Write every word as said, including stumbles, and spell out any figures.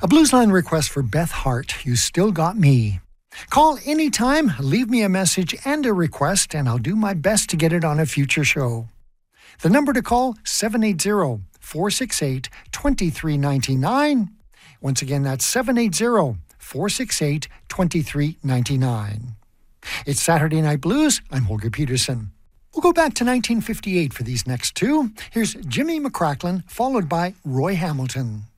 A blues line request for Beth Hart, You Still Got Me. Call anytime, leave me a message and a request, and I'll do my best to get it on a future show. The number to call, seven eight zero, four six eight, two three nine nine. Once again, that's seven eight zero, four six eight, two three nine nine. It's Saturday Night Blues. I'm Holger Peterson. We'll go back to nineteen fifty-eight for these next two. Here's Jimmy McCracklin, followed by Roy Hamilton.